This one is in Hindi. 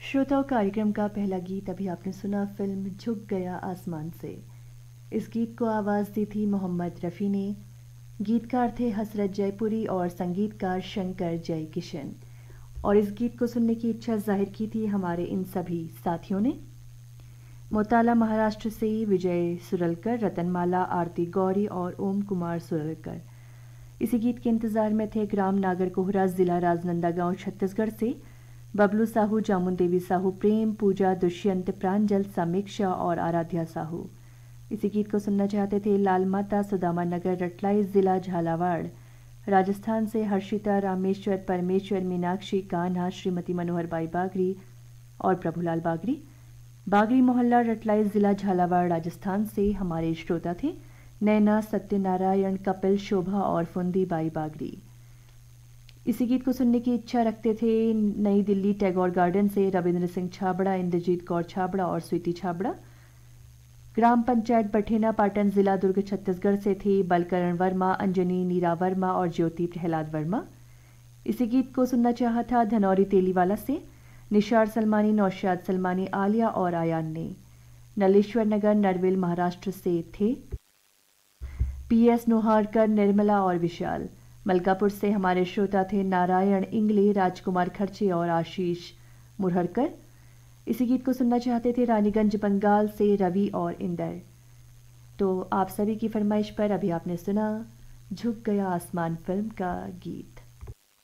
श्रोताओं, कार्यक्रम का पहला गीत अभी आपने सुना फिल्म झुक गया आसमान से। इस गीत को आवाज़ दी थी मोहम्मद रफ़ी ने। गीतकार थे हसरत जयपुरी और संगीतकार शंकर जयकिशन। और इस गीत को सुनने की इच्छा जाहिर की थी हमारे इन सभी साथियों ने। मोताला महाराष्ट्र से विजय सुरलकर, रतनमाला, आरती गौरी और ओम कुमार सुरलकर इसी गीत के इंतज़ार में थे। ग्राम नागरकोहरा, ज़िला राजनांदगांव, छत्तीसगढ़ से बबलू साहू, जामुन देवी साहू, प्रेम, पूजा, दुष्यंत, प्रांजल, समीक्षा और आराध्या साहू इसी गीत को सुनना चाहते थे। लाल माता, सुदामा नगर, रटलाई, ज़िला झालावाड़, राजस्थान से हर्षिता, रामेश्वर, परमेश्वर, मीनाक्षी, कान्हा, श्रीमती मनोहर बाई बागरी और प्रभुलाल बागरी। बागरी मोहल्ला, रटलाई, ज़िला झालावाड़, राजस्थान से हमारे श्रोता थे नैना, सत्यनारायण, कपिल, शोभा और फुंदी बाई बागरी। इसी गीत को सुनने की इच्छा रखते थे नई दिल्ली टैगोर गार्डन से रविंद्र सिंह छाबड़ा, इंद्रजीत कौर छाबड़ा और स्वीति छाबड़ा। ग्राम पंचायत बठेना, पाटन, जिला दुर्ग, छत्तीसगढ़ से थे बलकरण वर्मा, अंजनी, नीरा वर्मा और ज्योति प्रहलाद वर्मा। इसी गीत को सुनना चाहा था धनौरी तेलीवाला से निशार सलमानी, नौशाद सलमानी, आलिया और आयान ने। नलेश्वर नगर, नरवेल, महाराष्ट्र से थे पीएस नोहारकर, निर्मला और विशाल। मलकापुर से हमारे श्रोता थे नारायण इंगले, राजकुमार खर्चे और आशीष मुरहरकर। इसी गीत को सुनना चाहते थे रानीगंज, बंगाल से रवि और इंदर। तो आप सभी की फरमाइश पर अभी आपने सुना झुक गया आसमान फिल्म का गीत।